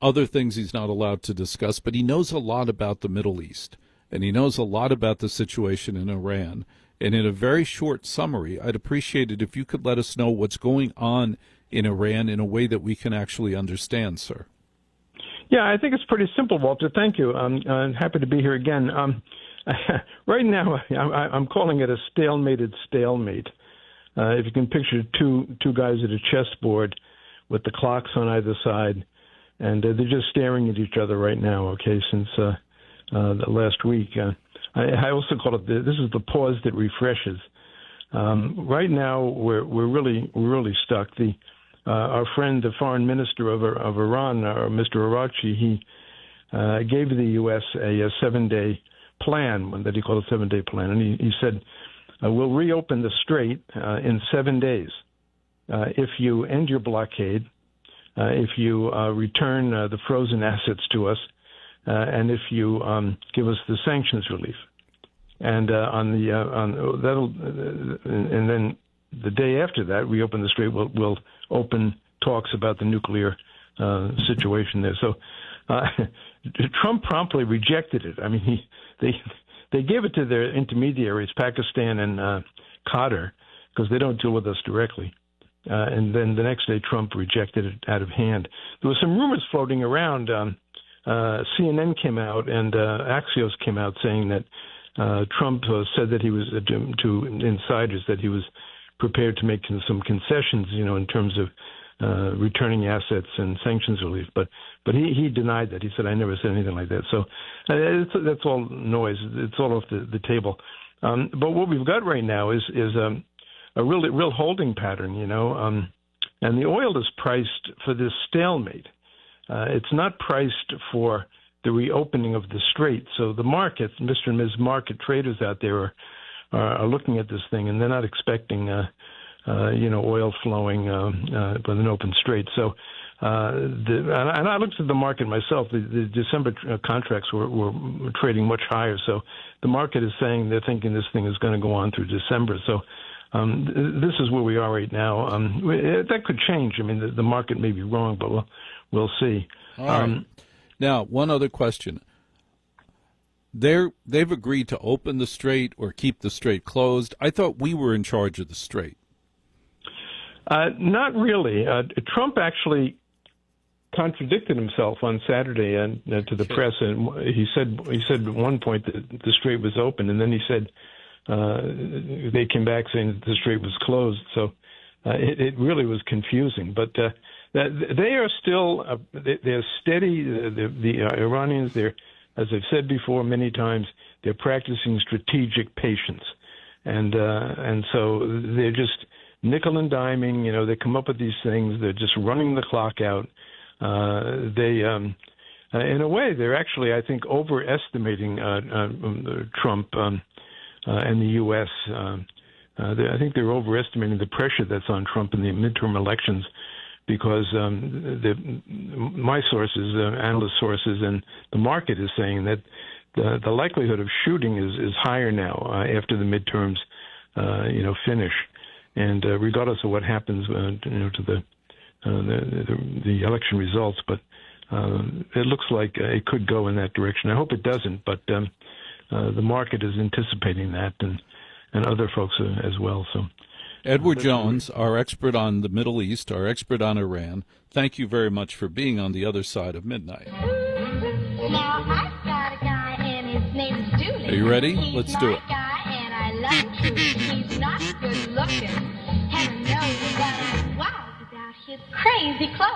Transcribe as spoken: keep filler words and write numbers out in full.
other things he's not allowed to discuss, but he knows a lot about the Middle East, and he knows a lot about the situation in Iran. And in a very short summary, I'd appreciate it if you could let us know what's going on in Iran in a way that we can actually understand, sir. Yeah, I think it's pretty simple, Walter. Thank you. I'm, I'm happy to be here again. Um, right now, I'm calling it a stalemated stalemate. Uh, if you can picture two two guys at a chessboard with the clocks on either side, and uh, they're just staring at each other right now, okay, since uh, uh, the last week. Uh, I, I also call it, the, this is the pause that refreshes. Um, right now, we're we're really we're really stuck. The uh, our friend, the foreign minister of of Iran, uh, Mister Araghchi, he uh, gave the U S a, a seven-day plan, that he called a seven-day plan, and he, he said, uh, we'll reopen the strait uh, in seven days uh, if you end your blockade, uh, if you uh, return uh, the frozen assets to us, uh, and if you um, give us the sanctions relief. And uh, on the uh, on that'll uh, and then the day after that, we open the strait. We'll, we'll open talks about the nuclear uh, situation there. So uh, Trump promptly rejected it. I mean, he, they they gave it to their intermediaries, Pakistan and uh, Qatar, because they don't deal with us directly. Uh, and then the next day, Trump rejected it out of hand. There were some rumors floating around. Um, uh, C N N came out and uh, Axios came out saying that Uh, Trump uh, said that he was uh, to, to insiders that he was prepared to make some concessions, you know, in terms of uh, returning assets and sanctions relief. But but he, he denied that. He said, "I never said anything like that." So uh, it's, that's all noise. It's all off the, the table. Um, but what we've got right now is is um, a real real holding pattern, you know. Um, and the oil is priced for this stalemate. Uh, it's not priced for the reopening of the strait. So the market, Mister and Miz Market traders out there are, are, are looking at this thing, and they're not expecting, uh, uh, you know, oil flowing uh, uh, with an open strait. So, uh, the, and I looked at the market myself. The, the December uh, contracts were, were trading much higher. So the market is saying they're thinking this thing is going to go on through December. So um, th- this is where we are right now. Um, that could change. I mean, the, the market may be wrong, but we'll, we'll see. All right. Um, Now, one other question. They're, they've agreed to open the strait or keep the strait closed. I thought we were in charge of the strait. Uh, not really. Uh, Trump actually contradicted himself on Saturday and, uh, to the sure. press, and he said he said at one point that the strait was open, and then he said uh, they came back saying that the strait was closed. So uh, it, it really was confusing. But uh, they are still uh, they're steady. The, the uh, Iranians, they're, as I've said before many times, they're practicing strategic patience, and uh, and so they're just nickel and diming. You know, they come up with these things. They're just running the clock out. Uh, they, um, uh, in a way, they're actually, I think, overestimating uh, uh, Trump um, uh, and the U S. Uh, uh, I think they're overestimating the pressure that's on Trump in the midterm elections. Because um, the, my sources, uh, analyst sources, and the market is saying that the, the likelihood of shooting is, is higher now uh, after the midterms, uh, you know, finish, and uh, regardless of what happens, uh, you know, to the, uh, the, the the election results. But uh, it looks like uh, it could go in that direction. I hope it doesn't, but um, uh, the market is anticipating that, and and other folks uh, as well. So. Edward Jones, our expert on the Middle East, our expert on Iran, thank you very much for being on the other side of midnight. Now, I've got a guy, and his name's Dooley. Are you ready? He's Let's do it. Guy, and I love him He's not good looking. Heaven knows that I'm wild about his crazy clothes.